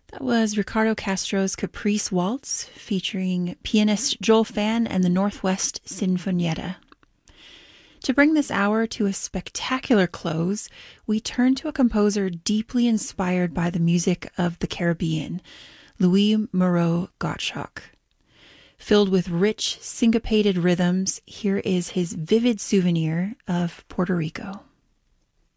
That was Ricardo Castro's Caprice Waltz, featuring pianist Joel Fan and the Northwest Sinfonietta. To bring this hour to a spectacular close, we turn to a composer deeply inspired by the music of the Caribbean, Louis Moreau Gottschalk. Filled with rich, syncopated rhythms, here is his vivid souvenir of Puerto Rico.